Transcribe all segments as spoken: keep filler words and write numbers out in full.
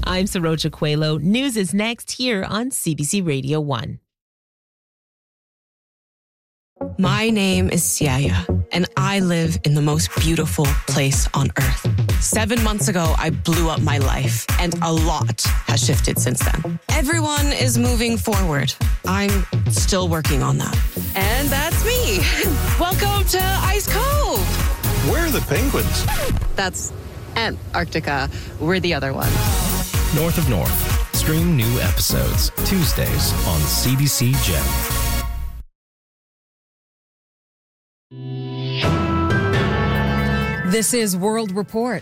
I'm Saroja Coelho. News is next here on C B C Radio one. My name is Siaya, and I live in the most beautiful place on earth. Seven months ago, I blew up my life, and a lot has shifted since then. Everyone is moving forward. I'm still working on that. And that's me. Welcome to Ice Cove. Where are the penguins? That's Antarctica. We're the other ones. North of North. Stream new episodes Tuesdays on C B C Gem. This is World Report.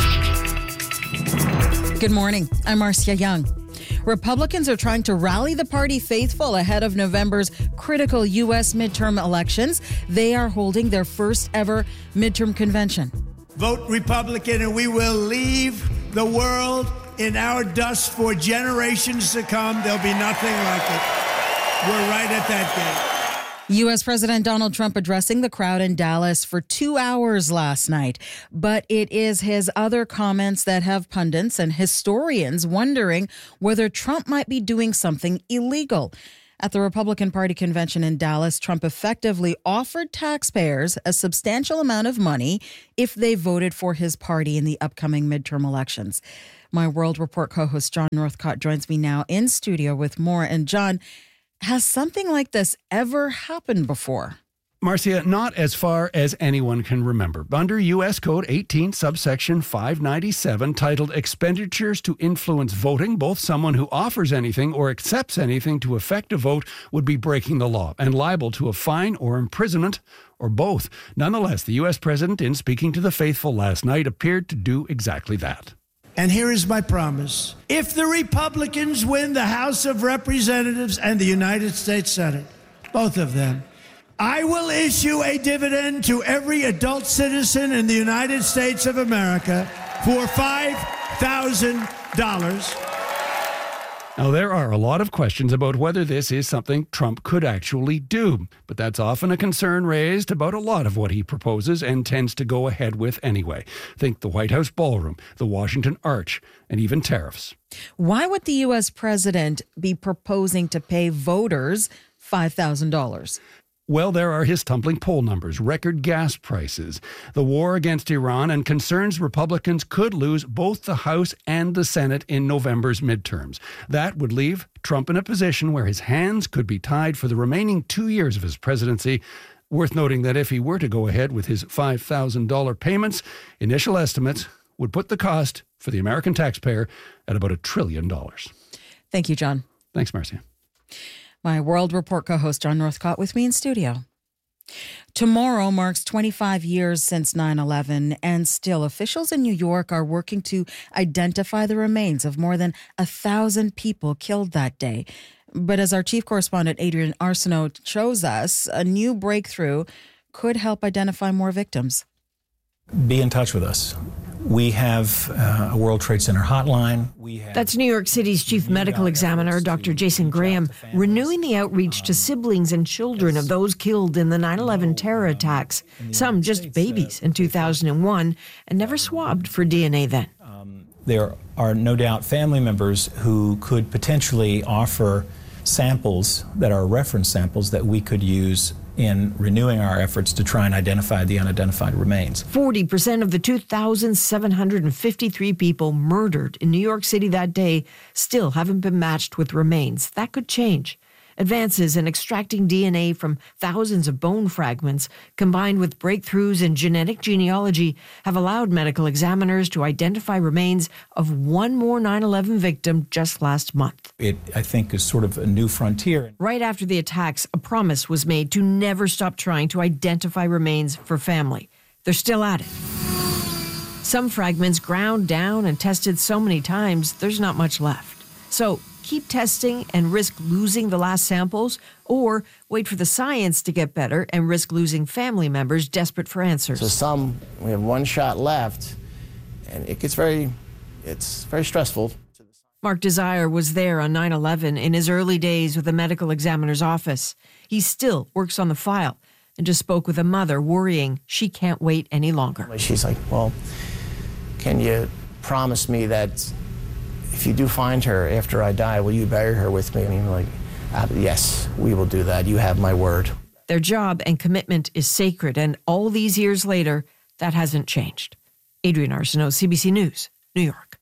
Good morning. I'm Marcia Young. Republicans are trying to rally the party faithful ahead of November's critical U S midterm elections. They are holding their first ever midterm convention. Vote Republican and we will leave the world in our dust for generations to come. There'll be nothing like it. We're right at that gate. U S. President Donald Trump addressing the crowd in Dallas for two hours last night. But it is his other comments that have pundits and historians wondering whether Trump might be doing something illegal. At the Republican Party convention in Dallas, Trump effectively offered taxpayers a substantial amount of money if they voted for his party in the upcoming midterm elections. My World Report co-host John Northcott joins me now in studio with more. And John, has something like this ever happened before? Marcia, not as far as anyone can remember. Under U S Code eighteen, subsection five ninety-seven, titled Expenditures to Influence Voting, both someone who offers anything or accepts anything to effect a vote would be breaking the law and liable to a fine or imprisonment or both. Nonetheless, the U S president, in speaking to the faithful last night, appeared to do exactly that. And here is my promise. If the Republicans win the House of Representatives and the United States Senate, both of them, I will issue a dividend to every adult citizen in the United States of America for five thousand dollars. Now, there are a lot of questions about whether this is something Trump could actually do, but that's often a concern raised about a lot of what he proposes and tends to go ahead with anyway. Think the White House ballroom, the Washington Arch, and even tariffs. Why would the U S president be proposing to pay voters five thousand dollars? Well, there are his tumbling poll numbers, record gas prices, the war against Iran, and concerns Republicans could lose both the House and the Senate in November's midterms. That would leave Trump in a position where his hands could be tied for the remaining two years of his presidency. Worth noting that if he were to go ahead with his five thousand dollars payments, initial estimates would put the cost for the American taxpayer at about a trillion dollars. Thank you, John. Thanks, Marcia. My World Report co-host John Northcott with me in studio. Tomorrow marks twenty-five years since nine eleven, and still officials in New York are working to identify the remains of more than a thousand people killed that day. But as our chief correspondent Adrian Arsenault shows us, a new breakthrough could help identify more victims. Be in touch with us. We have uh, a World Trade Center hotline. We have That's New York City's chief medical examiner, Doctor Jason Graham, renewing the outreach to siblings and children of those killed in the nine eleven terror attacks, some just babies in two thousand one, and never swabbed for D N A then. Um, there are no doubt family members who could potentially offer samples that are reference samples that we could use in renewing our efforts to try and identify the unidentified remains. forty percent of the two thousand seven hundred fifty-three people murdered in New York City that day still haven't been matched with remains. That could change. Advances in extracting D N A from thousands of bone fragments, combined with breakthroughs in genetic genealogy, have allowed medical examiners to identify remains of one more nine eleven victim just last month. It, I think, is sort of a new frontier. Right after the attacks, a promise was made to never stop trying to identify remains for family. They're still at it. Some fragments ground down and tested so many times, there's not much left. So keep testing and risk losing the last samples, or wait for the science to get better and risk losing family members desperate for answers. So some, we have one shot left, and it gets very, it's very stressful. Mark Desire was there on nine eleven in his early days with the medical examiner's office. He still works on the file and just spoke with a mother worrying she can't wait any longer. She's like, well, can you promise me that if you do find her after I die, will you bury her with me? And he's like, uh, yes, we will do that. You have my word. Their job and commitment is sacred, and all these years later, that hasn't changed. Adrienne Arsenault, C B C News, New York.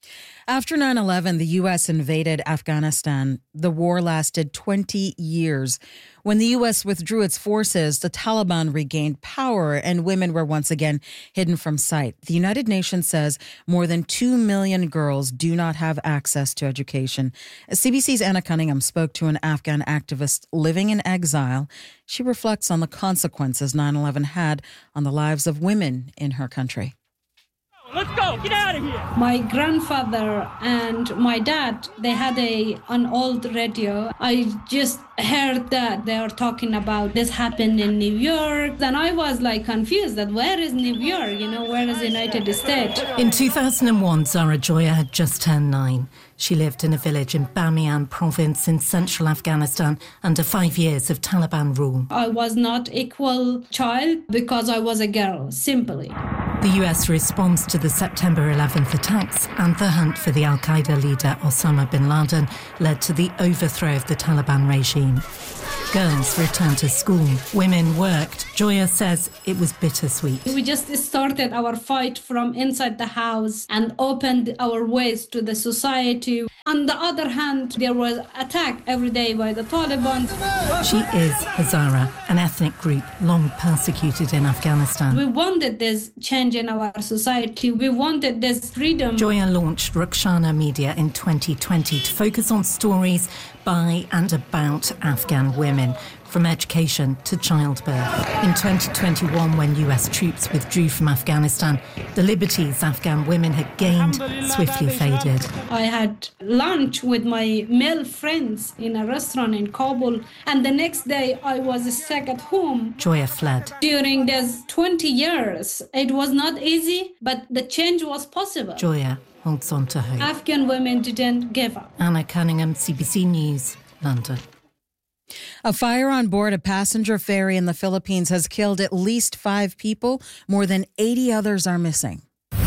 After nine eleven, the U S invaded Afghanistan. The war lasted twenty years. When the U S withdrew its forces, the Taliban regained power and women were once again hidden from sight. The United Nations says more than two million girls do not have access to education. C B C's Anna Cunningham spoke to an Afghan activist living in exile. She reflects on the consequences nine eleven had on the lives of women in her country. Let's go. Get out of here. My grandfather and my dad, they had a an old radio. I just heard that they were talking about this happened in New York. Then I was like confused that where is New York? You know, where is the United States? In two thousand one, Zara Joya had just turned nine. She lived in a village in Bamiyan province in central Afghanistan under five years of Taliban rule. I was not equal child because I was a girl, simply. The U S response to the September eleventh attacks and the hunt for the al-Qaeda leader Osama bin Laden led to the overthrow of the Taliban regime. Girls returned to school. Women worked. Joya says it was bittersweet. We just started our fight from inside the house and opened our ways to the society. On the other hand, there was attack every day by the Taliban. She is Hazara, an ethnic group long persecuted in Afghanistan. We wanted this change in our society. We wanted this freedom. Joya launched Rukshana Media in twenty twenty to focus on stories by and about Afghan women, from education to childbirth. In twenty twenty-one, when U S troops withdrew from Afghanistan, the liberties Afghan women had gained swiftly faded. I had lunch with my male friends in a restaurant in Kabul, and the next day I was stuck at home. Joya fled. During these twenty years, it was not easy, but the change was possible. Joya holds on to hope. Afghan women didn't give up. Anna Cunningham, C B C News, London. A fire on board a passenger ferry in the Philippines has killed at least five people. More than eighty others are missing.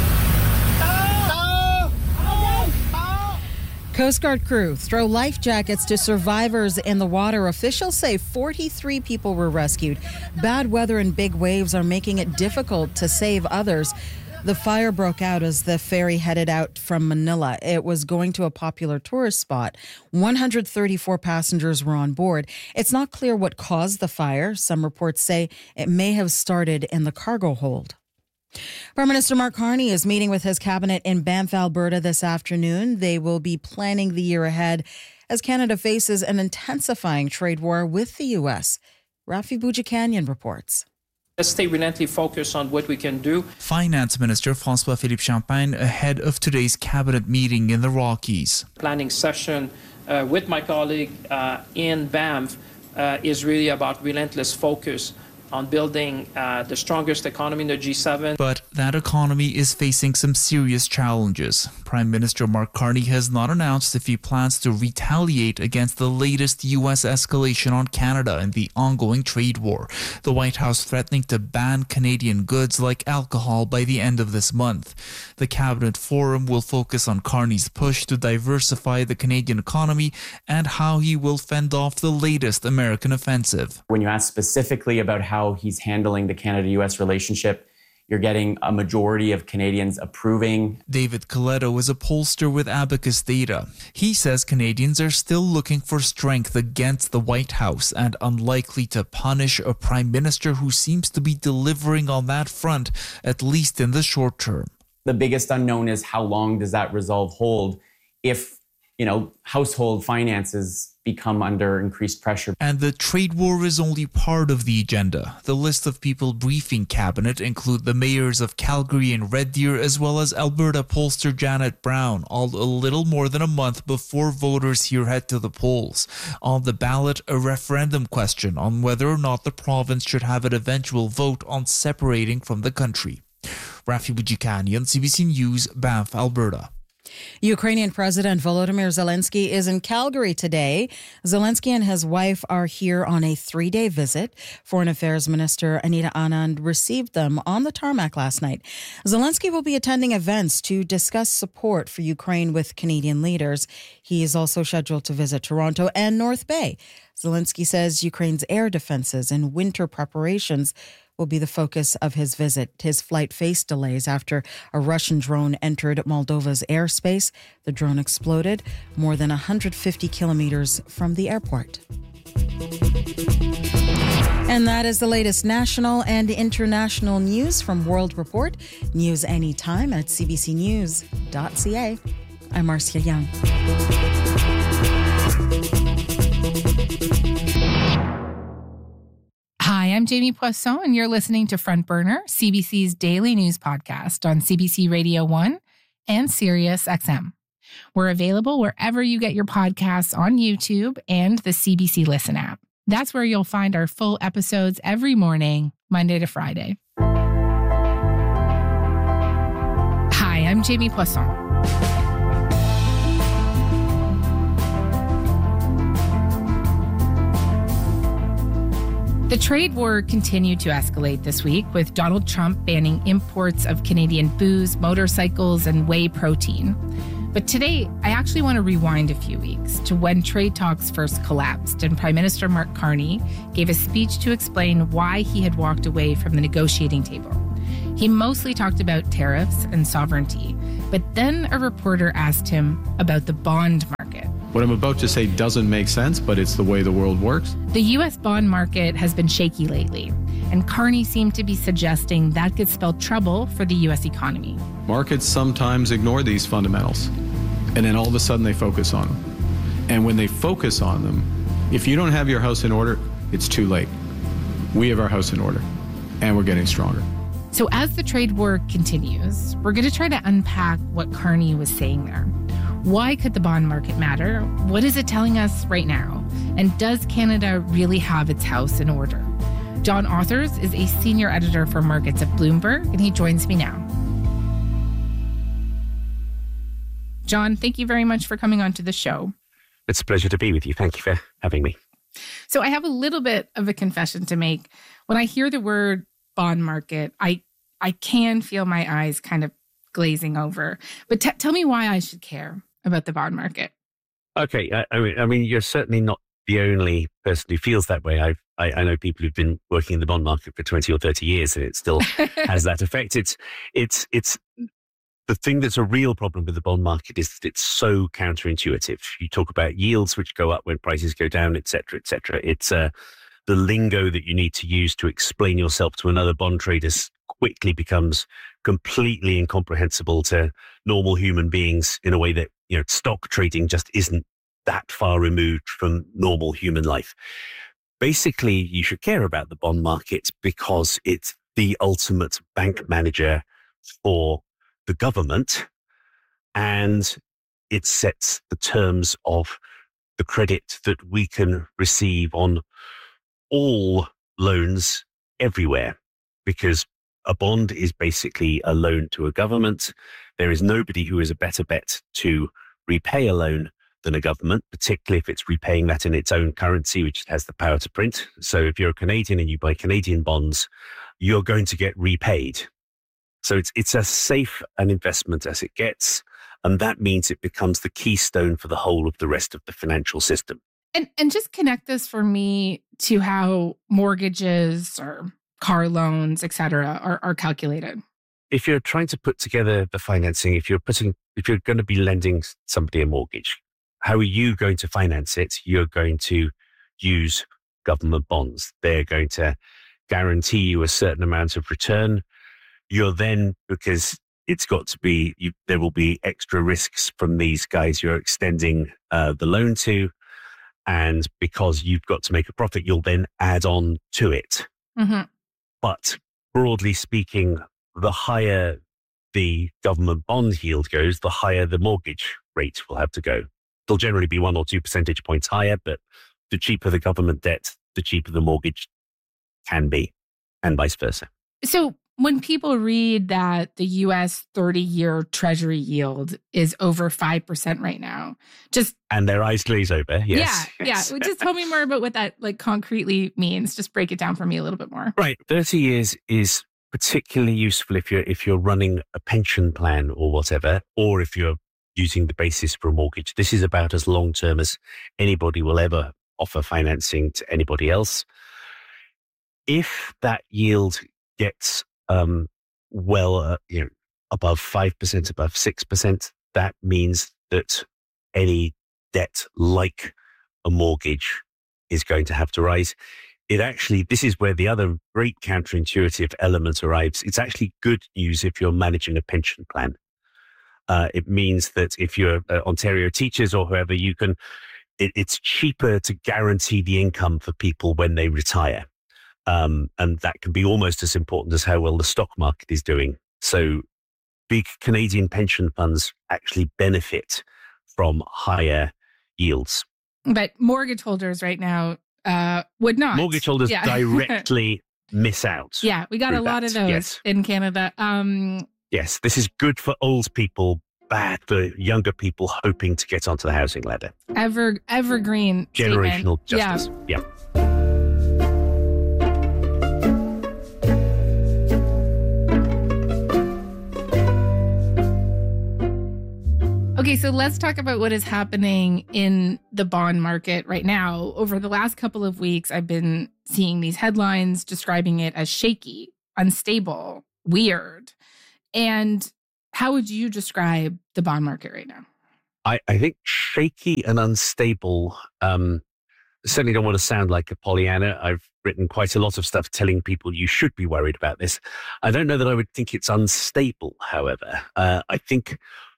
Coast Guard crew throw life jackets to survivors in the water. Officials say forty-three people were rescued. Bad weather and big waves are making it difficult to save others. The fire broke out as the ferry headed out from Manila. It was going to a popular tourist spot. one hundred thirty-four passengers were on board. It's not clear what caused the fire. Some reports say it may have started in the cargo hold. Prime Minister Mark Carney is meeting with his cabinet in Banff, Alberta this afternoon. They will be planning the year ahead as Canada faces an intensifying trade war with the U S. Rafi Boudjikanian reports. Let's stay relentlessly focused on what we can do. Finance Minister François-Philippe Champagne ahead of today's cabinet meeting in the Rockies. Planning session uh, with my colleague uh, in Banff uh, is really about relentless focus on building uh, the strongest economy in the G seven. But that economy is facing some serious challenges. Prime Minister Mark Carney has not announced if he plans to retaliate against the latest U S escalation on Canada in the ongoing trade war. The White House threatening to ban Canadian goods like alcohol by the end of this month. The Cabinet Forum will focus on Carney's push to diversify the Canadian economy and how he will fend off the latest American offensive. When you ask specifically about how he's handling the Canada-U S relationship, you're getting a majority of Canadians approving. David Coletto is a pollster with Abacus Data. He says Canadians are still looking for strength against the White House and unlikely to punish a prime minister who seems to be delivering on that front, at least in the short term. The biggest unknown is how long does that resolve hold if, you know, household finances become under increased pressure. And the trade war is only part of the agenda. The list of people briefing cabinet include the mayors of Calgary and Red Deer, as well as Alberta pollster Janet Brown, all a little more than a month before voters here head to the polls. On the ballot, a referendum question on whether or not the province should have an eventual vote on separating from the country. Rafi Boudjikanian, C B C News, Banff, Alberta. Ukrainian President Volodymyr Zelensky is in Calgary today. Zelensky and his wife are here on a three-day visit. Foreign Affairs Minister Anita Anand received them on the tarmac last night. Zelensky will be attending events to discuss support for Ukraine with Canadian leaders. He is also scheduled to visit Toronto and North Bay. Zelensky says Ukraine's air defenses and winter preparations will be the focus of his visit. His flight faced delays after a Russian drone entered Moldova's airspace. The drone exploded more than one hundred fifty kilometers from the airport. And that is the latest national and international news from World Report. News anytime at c b c news dot c a. I'm Marcia Young. Hi, I'm Jamie Poisson, and you're listening to Front Burner, C B C's daily news podcast on C B C Radio one and Sirius X M. We're available wherever you get your podcasts on YouTube and the C B C Listen app. That's where you'll find our full episodes every morning, Monday to Friday. Hi, I'm Jamie Poisson. The trade war continued to escalate this week, with Donald Trump banning imports of Canadian booze, motorcycles, and whey protein. But today, I actually want to rewind a few weeks to when trade talks first collapsed and Prime Minister Mark Carney gave a speech to explain why he had walked away from the negotiating table. He mostly talked about tariffs and sovereignty, but then a reporter asked him about the bond market. What I'm about to say doesn't make sense, but it's the way the world works. The U S bond market has been shaky lately, and Carney seemed to be suggesting that could spell trouble for the U S economy. Markets sometimes ignore these fundamentals, and then all of a sudden they focus on them. And when they focus on them, if you don't have your house in order, it's too late. We have our house in order, and we're getting stronger. So as the trade war continues, we're going to try to unpack what Carney was saying there. Why could the bond market matter? What is it telling us right now? And does Canada really have its house in order? John Authers is a senior editor for markets at Bloomberg, and he joins me now. John, thank you very much for coming on to the show. It's a pleasure to be with you. Thank you for having me. So I have a little bit of a confession to make. When I hear the word bond market, I I can feel my eyes kind of glazing over. But t- tell me why I should care about the bond market. Okay, I, I mean, I mean, you're certainly not the only person who feels that way. I've, I, I know people who've been working in the bond market for twenty or thirty years, and it still has that effect. It's, it's, it's the thing that's a real problem with the bond market is that it's so counterintuitive. You talk about yields which go up when prices go down, et cetera, et cetera. It's uh, the lingo that you need to use to explain yourself to another bond trader quickly becomes completely incomprehensible to normal human beings in a way that, you know, stock trading just isn't that far removed from normal human life. Basically, you should care about the bond market because it's the ultimate bank manager for the government, and it sets the terms of the credit that we can receive on all loans everywhere, because a bond is basically a loan to a government. There is nobody who is a better bet to repay a loan than a government, particularly if it's repaying that in its own currency, which has the power to print. So if you're a Canadian and you buy Canadian bonds, you're going to get repaid. So it's it's as safe an investment as it gets, and that means it becomes the keystone for the whole of the rest of the financial system. And and just connect this for me to how mortgages or car loans, et cetera, are, are calculated. If you're trying to put together the financing, if you're putting, if you're going to be lending somebody a mortgage, how are you going to finance it? You're going to use government bonds. They're going to guarantee you a certain amount of return. You're then, because it's got to be, you, there will be extra risks from these guys you're extending uh, the loan to. And because you've got to make a profit, you'll then add on to it. Mm-hmm. But broadly speaking, the higher the government bond yield goes, the higher the mortgage rate will have to go. It'll generally be one or two percentage points higher, but the cheaper the government debt, the cheaper the mortgage can be, and vice versa. So when people read that the U S thirty-year Treasury yield is over five percent right now, just... And their eyes glaze over, yes. Yeah, yes. yeah. Just tell me more about what that like concretely means. Just break it down for me a little bit more. Right. thirty years is particularly useful if you're if you're running a pension plan or whatever, or if you're using the basis for a mortgage. This is about as long-term as anybody will ever offer financing to anybody else. If that yield gets um, well, uh, you know, above five percent, above six percent, that means that any debt like a mortgage is going to have to rise. It actually, this is where the other great counterintuitive element arrives. It's actually good news if you're managing a pension plan. Uh, it means that if you're uh, Ontario Teachers or whoever, you can, it, it's cheaper to guarantee the income for people when they retire. Um, and that can be almost as important as how well the stock market is doing. So big Canadian pension funds actually benefit from higher yields. But mortgage holders right now uh, would not. Mortgage holders yeah. directly miss out. Yeah, we got a lot that. of those yes. in Canada. Um, yes, this is good for old people, bad for younger people hoping to get onto the housing ladder. Ever, evergreen Generational statement. justice. Yeah. yeah. Okay, so let's talk about what is happening in the bond market right now. Over the last couple of weeks, I've been seeing these headlines describing it as shaky, unstable, weird. And how would you describe the bond market right now? I, I think shaky and unstable, um, certainly don't want to sound like a Pollyanna. I've written quite a lot of stuff telling people you should be worried about this. I don't know that I would think it's unstable, however. Uh, I think...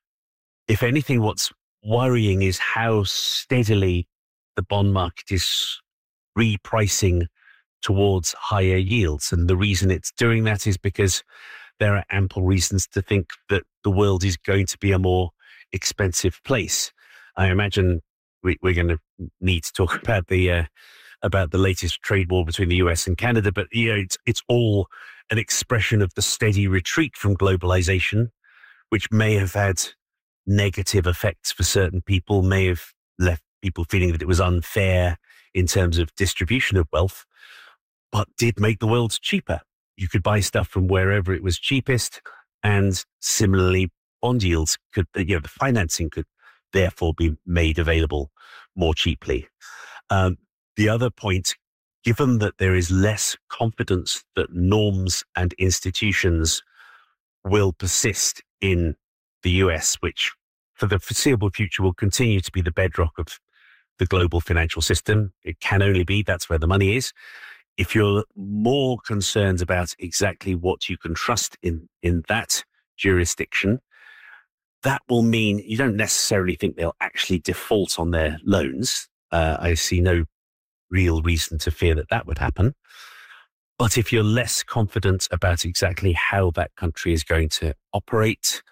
If anything, what's worrying is how steadily the bond market is repricing towards higher yields. And the reason it's doing that is because there are ample reasons to think that the world is going to be a more expensive place. I imagine we, we're going to need to talk about the uh, about the latest trade war between the U S and Canada, but you know, it's it's all an expression of the steady retreat from globalization, which may have had negative effects for certain people, may have left people feeling that it was unfair in terms of distribution of wealth, but did make the world cheaper. You could buy stuff from wherever it was cheapest, and similarly, bond yields could, you know, the financing could therefore be made available more cheaply. Um, the other point, given that there is less confidence that norms and institutions will persist in the U S, which for the foreseeable future will continue to be the bedrock of the global financial system. It can only be, that's where the money is. If you're more concerned about exactly what you can trust in, in that jurisdiction, that will mean you don't necessarily think they'll actually default on their loans. Uh, I see no real reason to fear that that would happen. But if you're less confident about exactly how that country is going to operate,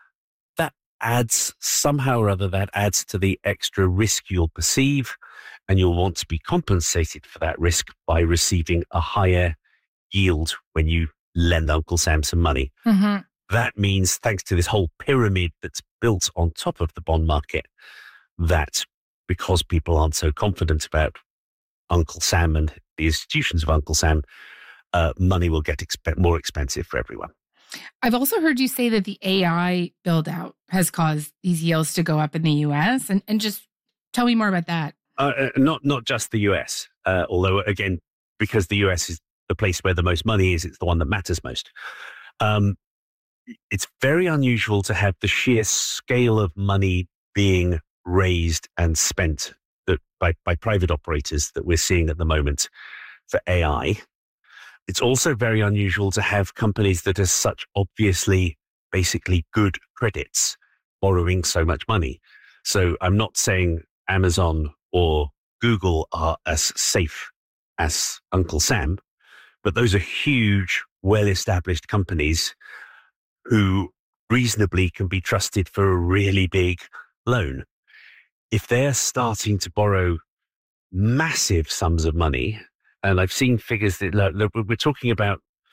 adds somehow or other, that adds to the extra risk you'll perceive, and you'll want to be compensated for that risk by receiving a higher yield when you lend Uncle Sam some money. Mm-hmm. That means, thanks to this whole pyramid that's built on top of the bond market, that because people aren't so confident about Uncle Sam and the institutions of Uncle Sam, uh, money will get exp- more expensive for everyone. I've also heard you say that the A I build out has caused these yields to go up in the U S. And, and just tell me more about that. Uh, uh, not not just the U S, uh, although, again, because the U S is the place where the most money is, it's the one that matters most. Um, it's very unusual to have the sheer scale of money being raised and spent that by, by private operators that we're seeing at the moment for A I. It's also very unusual to have companies that are such obviously basically good credits borrowing so much money. So I'm not saying Amazon or Google are as safe as Uncle Sam, but those are huge, well-established companies who reasonably can be trusted for a really big loan. If they're starting to borrow massive sums of money, and I've seen figures that look, we're talking about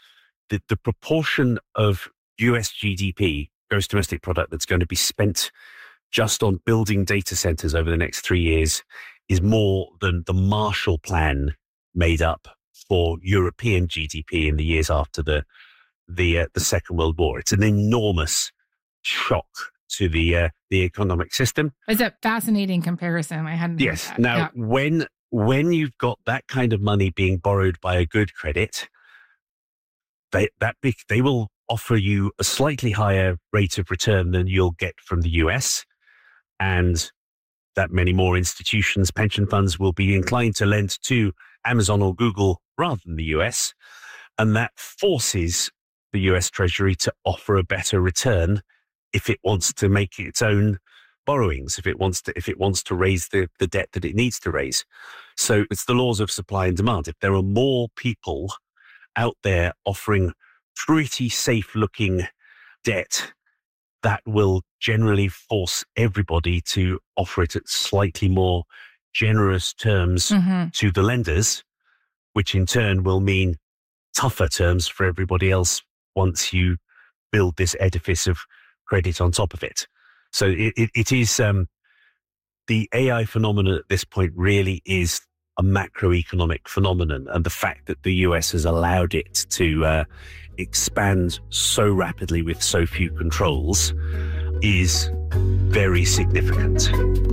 the, the proportion of U S G D P, gross domestic product, that's going to be spent just on building data centers over the next three years is more than the Marshall Plan made up for European G D P in the years after the the uh, the Second World War. It's an enormous shock to the uh, the economic system. It's a fascinating comparison. I hadn't. Yes. Heard that. Now, yeah. when when you've got that kind of money being borrowed by a good credit, they that be, they will offer you a slightly higher rate of return than you'll get from the U S, and that many more institutions, pension funds, will be inclined to lend to Amazon or Google rather than the U S, and that forces the U S Treasury to offer a better return if it wants to make its own borrowings, if it wants to if it wants to raise the, the debt that it needs to raise. So it's the laws of supply and demand. If there are more people out there offering pretty safe-looking debt, that will generally force everybody to offer it at slightly more generous terms mm-hmm. to the lenders, which in turn will mean tougher terms for everybody else once you build this edifice of credit on top of it. So it, it, it is um, the A I phenomenon at this point really is a macroeconomic phenomenon, and the fact that the U S has allowed it to uh, expand so rapidly with so few controls is very significant.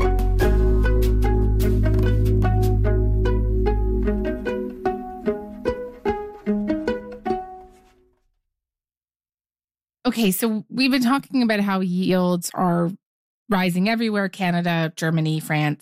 Okay, so we've been talking about how yields are rising everywhere, Canada, Germany, France.